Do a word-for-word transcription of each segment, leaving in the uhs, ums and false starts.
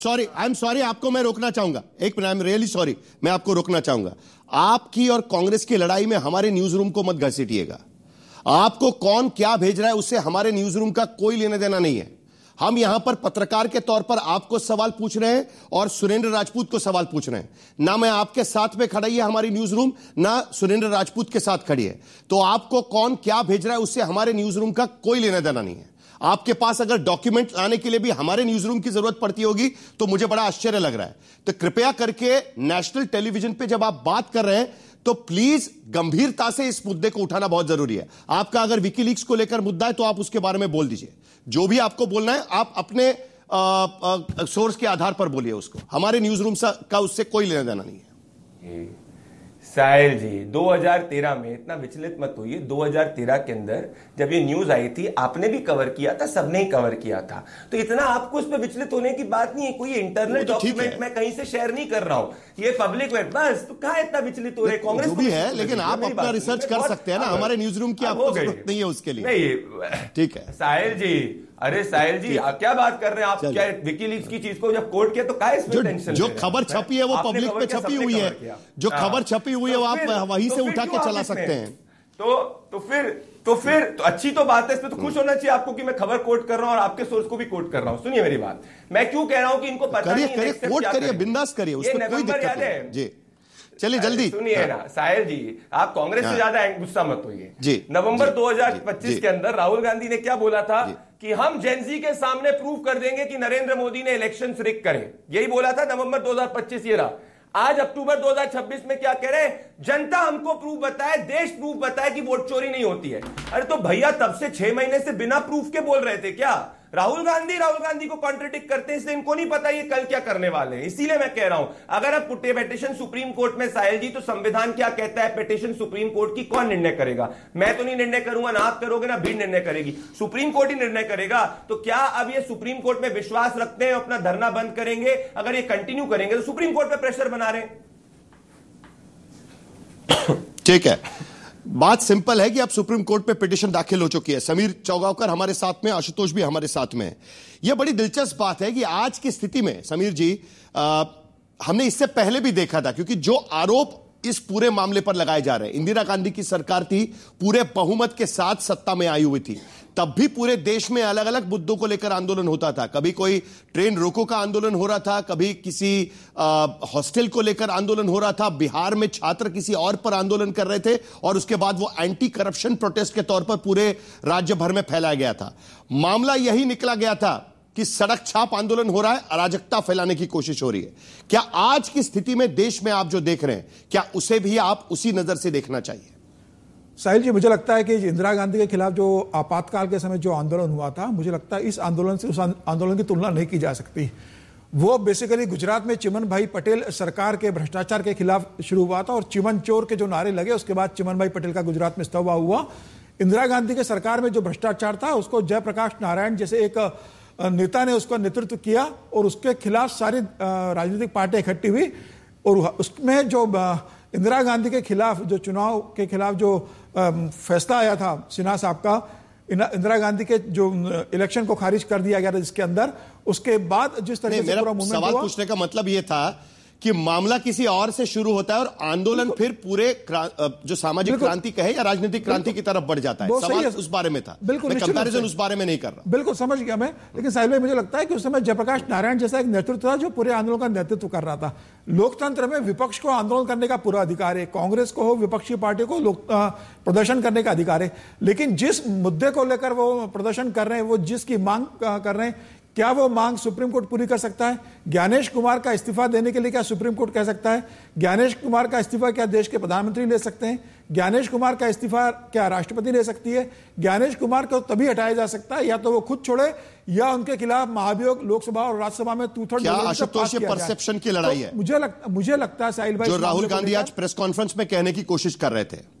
Sorry, I am sorry, आपको मैं रोकना चाहूंगा एक minute, I am really sorry, मैं आपको रोकना चाहूंगा। आपकी और कांग्रेस की लड़ाई में हमारे न्यूज रूम को मत घसीटिएगा। आपको कौन क्या भेज रहा है उससे हमारे न्यूज रूम का कोई लेना देना नहीं है। हम यहां पर पत्रकार के तौर पर आपको सवाल पूछ रहे हैं और सुरेंद्र राजपूत को सवाल पूछ रहे हैं। ना मैं आपके साथ में खड़ी है हमारी न्यूज रूम, ना सुरेंद्र राजपूत के साथ खड़ी है। तो आपको कौन क्या भेज रहा है उससे हमारे न्यूज रूम का कोई लेना देना नहीं है। आपके पास अगर डॉक्यूमेंट लाने के लिए भी हमारे न्यूज रूम की जरूरत पड़ती होगी तो मुझे बड़ा आश्चर्य लग रहा है। तो कृपया करके नेशनल टेलीविजन पे जब आप बात कर रहे हैं तो प्लीज गंभीरता से इस मुद्दे को उठाना बहुत जरूरी है। आपका अगर विकीलीक्स को लेकर मुद्दा है तो आप उसके बारे में बोल दीजिए। जो भी आपको बोलना है आप अपने आ, आ, सोर्स के आधार पर बोलिए उसको। हमारे न्यूज रूम का उससे कोई लेना देना नहीं है। साहिल जी, दो हज़ार तेरह में इतना विचलित मत होइए। दो हज़ार तेरह के अंदर जब ये न्यूज आई थी, आपने भी कवर किया था, सबने ही कवर किया था, तो इतना आपको उस पर विचलित होने की बात नहीं है। कोई इंटरनल तो डॉक्यूमेंट मैं कहीं से शेयर नहीं कर रहा हूं, ये पब्लिक में, बस तो कहां इतना विचलित हो रहे? कांग्रेस भी है, लेकिन आप अपना रिसर्च कर सकते हैं ना। हमारे न्यूज रूम की आपको जरूरत नहीं है उसके लिए। नहीं, ठीक है साहिल जी। अरे साहिल जी, आप क्या बात कर रहे हैं? आप क्या विकीलीक्स की चीज को जब कोर्ट किया तो क्या इसमें टेंशन? जो खबर छपी है वो पब्लिक पे छपी हुई है। जो खबर छपी हुई है वो आप वहीं से उठा के चला सकते हैं। तो तो फिर तो फिर तो अच्छी तो बात है, इसमें तो खुश होना चाहिए आपको कि मैं खबर कोट कर रहा हूं और आपके सोर्स को भी कोट कर रहा हूं। सुनिए मेरी बात, मैं क्यों कह रहा हूं कि इनको पता नहीं है। कोट करिए, बिंदास करिए, उसमें कोई दिक्कत नहीं जी। चलिए जल्दी सुनिए ना साहिल जी, आप कांग्रेस से ज्यादा गुस्सा मत होइए जी। नवंबर दो हज़ार पच्चीस के अंदर राहुल गांधी ने क्या बोला था कि हम जेनजी के सामने प्रूव कर देंगे कि नरेंद्र मोदी ने इलेक्शन रिग करे। यही बोला था नवंबर दो हज़ार पच्चीस। ये रहा आज अक्टूबर दो हज़ार छब्बीस में क्या कह रहे हैं? जनता हमको प्रूफ बताए, देश प्रूफ बताए कि वोट चोरी नहीं होती है। अरे तो भैया तब से छह महीने से बिना प्रूफ के बोल रहे थे क्या? राहुल गांधी राहुल गांधी को कॉन्ट्रडिक्ट करते हैं, इसलिए इनको नहीं पता ये कल क्या करने वाले हैं। इसीलिए मैं कह रहा हूं, अगर अब पुटे पिटीशन सुप्रीम कोर्ट में साहिल जी, तो संविधान क्या कहता है? पिटीशन सुप्रीम कोर्ट की कौन निर्णय करेगा? मैं तो नहीं निर्णय करूंगा, ना आप करोगे, ना भीड़ निर्णय करेगी, सुप्रीम कोर्ट ही निर्णय करेगा। तो क्या अब ये सुप्रीम कोर्ट में विश्वास रखते हैं, अपना धरना बंद करेंगे? अगर ये कंटिन्यू करेंगे तो सुप्रीम कोर्ट पे प्रेशर बना रहे हैं। ठीक है, बात सिंपल है कि अब सुप्रीम कोर्ट पे पिटीशन दाखिल हो चुकी है। समीर चौगावकर हमारे साथ में, आशुतोष भी हमारे साथ में है। यह बड़ी दिलचस्प बात है कि आज की स्थिति में समीर जी, आ, हमने इससे पहले भी देखा था, क्योंकि जो आरोप इस पूरे मामले पर लगाए जा रहे हैं, इंदिरा गांधी की सरकार थी, पूरे बहुमत के साथ सत्ता में आई हुई थी, तब भी पूरे देश में अलग अलग मुद्दों को लेकर आंदोलन होता था। कभी कोई ट्रेन रोको का आंदोलन हो रहा था, कभी किसी हॉस्टल को लेकर आंदोलन हो रहा था, बिहार में छात्र किसी और पर आंदोलन कर रहे थे और उसके बाद वो एंटी करप्शन प्रोटेस्ट के तौर पर पूरे राज्य भर में फैलाया गया था। मामला यही निकला गया था कि सड़क छाप आंदोलन हो रहा है, अराजकता फैलाने की कोशिश हो रही है। क्या आज की स्थिति में देश में आप जो देख रहे हैं, क्या उसे भी आप उसी नजर से देखना चाहिए? साहिल जी, मुझे लगता है कि इंदिरा गांधी के खिलाफ जो आपातकाल के समय जो आंदोलन हुआ था, मुझे लगता है इस आंदोलन से उस आंदोलन की तुलना नहीं की जा सकती। वो बेसिकली गुजरात में चिमन भाई पटेल सरकार के भ्रष्टाचार के खिलाफ शुरू हुआ था और चिमन चोर के जो नारे लगे, उसके बाद चिमन भाई पटेल का गुजरात में इस्तीफा हुआ। इंदिरा गांधी के सरकार में जो भ्रष्टाचार था, उसको जयप्रकाश नारायण जैसे एक नेता ने उसका नेतृत्व किया और उसके खिलाफ सारी राजनीतिक पार्टियां इकट्ठी हुई और उसमें जो इंदिरा गांधी के खिलाफ जो चुनाव के खिलाफ जो फैसला आया था सिन्हा साहब का, इंदिरा गांधी के जो इलेक्शन को खारिज कर दिया गया था, जिसके अंदर उसके बाद जिस तरह से पूरा मूवमेंट हुआ। सवाल पूछने का मतलब यह था कि मामला किसी और से शुरू होता है और आंदोलन फिर पूरे जो सामाजिक क्रांति कहे या राजनीतिक क्रांति की तरफ बढ़ जाता है। सवाल उस बारे में था, बिल्कुल कंपैरिजन उस बारे में नहीं कर रहा। बिल्कुल समझ गया मैं, लेकिन साहिल भाई मुझे लगता है कि उस समय जयप्रकाश नारायण जैसा एक नेतृत्व था जो पूरे आंदोलन का नेतृत्व कर रहा था। लोकतंत्र में विपक्ष को आंदोलन करने का पूरा अधिकार है, कांग्रेस को हो, विपक्षी पार्टी को लोक प्रदर्शन करने का अधिकार है, लेकिन जिस मुद्दे को लेकर वो प्रदर्शन कर रहे हैं, वो जिसकी मांग कर रहे हैं, क्या वो मांग सुप्रीम कोर्ट पूरी कर सकता है? ज्ञानेश कुमार का इस्तीफा देने के लिए क्या सुप्रीम कोर्ट कह सकता है? ज्ञानेश कुमार का इस्तीफा क्या देश के प्रधानमंत्री ले सकते हैं? ज्ञानेश कुमार का इस्तीफा क्या राष्ट्रपति ले सकती है? ज्ञानेश कुमार को तभी हटाया जा सकता है या तो वो खुद छोड़े या उनके खिलाफ महाभियोग लोकसभा और राज्यसभा में टू थर्ड परसेप्शन की लड़ाई है। मुझे लगता मुझे लगता है साहिल भाई, जो राहुल गांधी आज प्रेस कॉन्फ्रेंस में कहने की कोशिश कर रहे थे,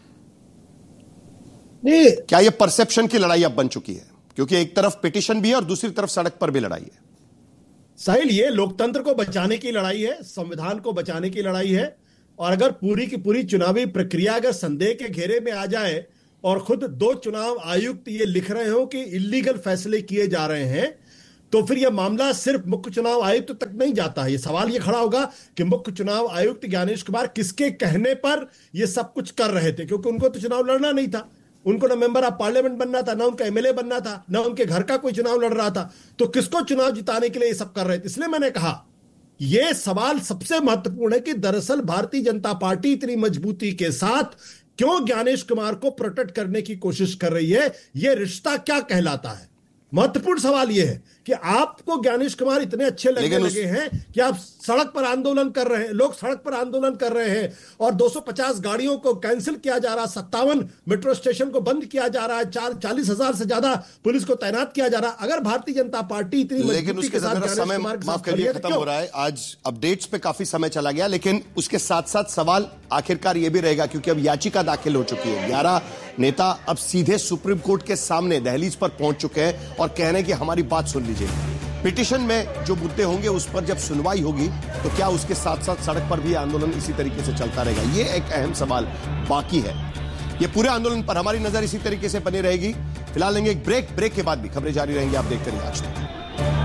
क्या यह परसेप्शन की लड़ाई अब बन चुकी है? क्योंकि एक तरफ पिटीशन भी है और दूसरी तरफ सड़क पर भी लड़ाई है। साहिल, ये लोकतंत्र को बचाने की लड़ाई है, संविधान को बचाने की लड़ाई है। और अगर पूरी की पूरी चुनावी प्रक्रिया अगर संदेह के घेरे में आ जाए और खुद दो चुनाव आयुक्त ये लिख रहे हो कि इल्लीगल फैसले किए जा रहे हैं, तो फिर यह मामला सिर्फ मुख्य चुनाव आयुक्त तक नहीं जाता है। यह सवाल यह खड़ा होगा कि मुख्य चुनाव आयुक्त ज्ञानेश कुमार किसके कहने पर यह सब कुछ कर रहे थे, क्योंकि उनको तो चुनाव लड़ना नहीं था, उनको ना मेंबर ऑफ पार्लियामेंट बनना था, ना उनका एमएलए बनना था, ना उनके घर का कोई चुनाव लड़ रहा था, तो किसको चुनाव जिताने के लिए ये सब कर रहे थे। इसलिए मैंने कहा यह सवाल सबसे महत्वपूर्ण है कि दरअसल भारतीय जनता पार्टी इतनी मजबूती के साथ क्यों ज्ञानेश कुमार को प्रोटेक्ट करने की कोशिश कर रही है, यह रिश्ता क्या कहलाता है। महत्वपूर्ण सवाल यह है कि आपको ज्ञानेश कुमार इतने अच्छे लगने लगे हैं कि आप सड़क पर आंदोलन कर रहे हैं, लोग सड़क पर आंदोलन कर रहे हैं और दो सौ पचास गाड़ियों को कैंसिल किया जा रहा है, सत्तावन मेट्रो स्टेशन को बंद किया जा रहा है, चार चालीस हजार से ज्यादा पुलिस को तैनात किया जा रहा है। अगर भारतीय जनता पार्टी इतनी लेकिन उसके साथ समय माफ करिए खत्म हो रहा है, आज अपडेट्स पे काफी समय चला गया, लेकिन उसके साथ साथ सवाल आखिरकार यह भी रहेगा क्योंकि अब याचिका दाखिल हो चुकी है, ग्यारह नेता अब सीधे सुप्रीम कोर्ट के सामने दहलीज पर पहुंच चुके हैं और कह रहे हैं कि हमारी बात सुन लीजिए। पिटीशन में जो मुद्दे होंगे उस पर जब सुनवाई होगी तो क्या उसके साथ साथ सड़क पर भी आंदोलन इसी तरीके से चलता रहेगा, ये एक अहम सवाल बाकी है। ये पूरे आंदोलन पर हमारी नजर इसी तरीके से बनी रहेगी। फिलहाल लेंगे एक ब्रेक, ब्रेक के बाद भी खबरें जारी रहेंगी। आप देखते रहिए आज तक।